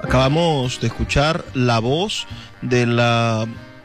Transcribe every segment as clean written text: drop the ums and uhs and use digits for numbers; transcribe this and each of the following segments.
Acabamos de escuchar la voz de la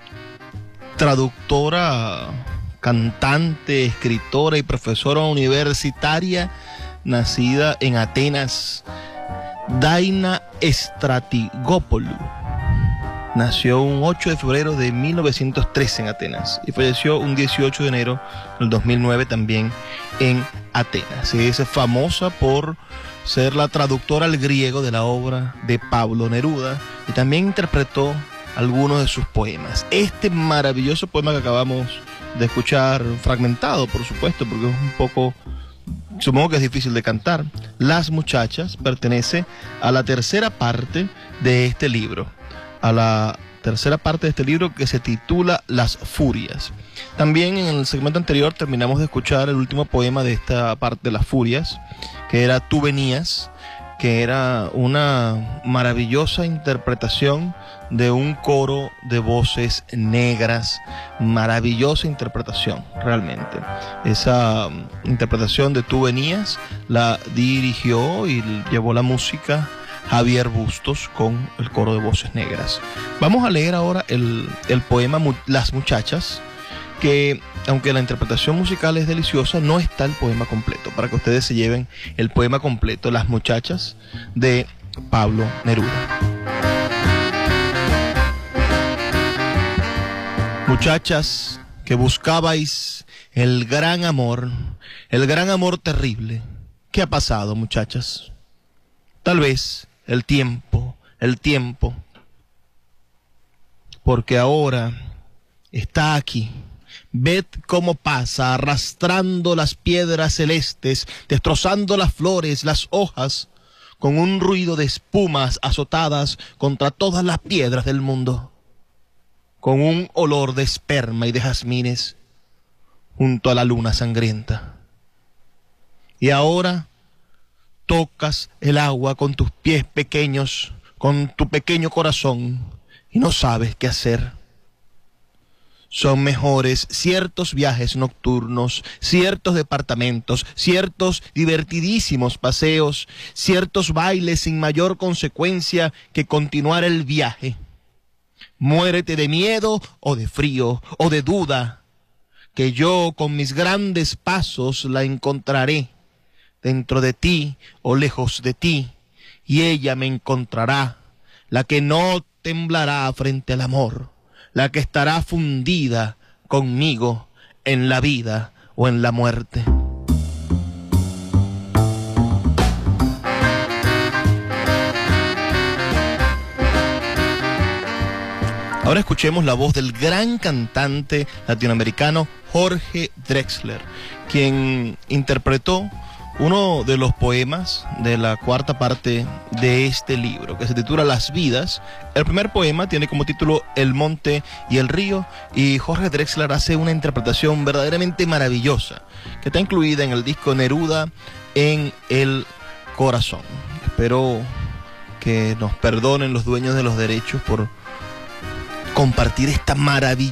traductora, cantante, escritora y profesora universitaria nacida en Atenas, Daina Stratigopoulou. Nació un 8 de febrero de 1913 en Atenas y falleció un 18 de enero del 2009 también en Atenas. Es famosa por ser la traductora al griego de la obra de Pablo Neruda y también interpretó algunos de sus poemas. Este maravilloso poema que acabamos de escuchar, fragmentado por supuesto, porque es un poco, supongo que es difícil de cantar, Las Muchachas, pertenece a la tercera parte de este libro. Que se titula Las Furias. También en el segmento anterior terminamos de escuchar el último poema de esta parte de Las Furias, que era Tú venías, que era una maravillosa interpretación de un coro de voces negras, maravillosa interpretación, realmente. Esa interpretación de Tú venías la dirigió y llevó la música Javier Bustos con el coro de voces negras. Vamos a leer ahora el poema Las Muchachas, que aunque la interpretación musical es deliciosa, no está el poema completo, para que ustedes se lleven el poema completo, Las Muchachas, de Pablo Neruda. Muchachas que buscabais el gran amor terrible. ¿Qué ha pasado, muchachas? Tal vez el tiempo, porque ahora está aquí. Ved cómo pasa, arrastrando las piedras celestes, destrozando las flores, las hojas, con un ruido de espumas azotadas contra todas las piedras del mundo, con un olor de esperma y de jazmines, junto a la luna sangrienta. Y ahora tocas el agua con tus pies pequeños, con tu pequeño corazón, y no sabes qué hacer. Son mejores ciertos viajes nocturnos, ciertos departamentos, ciertos divertidísimos paseos, ciertos bailes sin mayor consecuencia que continuar el viaje. Muérete de miedo o de frío o de duda, que yo con mis grandes pasos la encontraré. Dentro de ti o lejos de ti, y ella me encontrará, la que no temblará frente al amor, la que estará fundida conmigo en la vida o en la muerte. Ahora escuchemos la voz del gran cantante latinoamericano Jorge Drexler, quien interpretó uno de los poemas de la cuarta parte de este libro, que se titula Las Vidas. El primer poema tiene como título El monte y el río, y Jorge Drexler hace una interpretación verdaderamente maravillosa, que está incluida en el disco Neruda en el corazón. Espero que nos perdonen los dueños de los derechos por compartir esta maravilla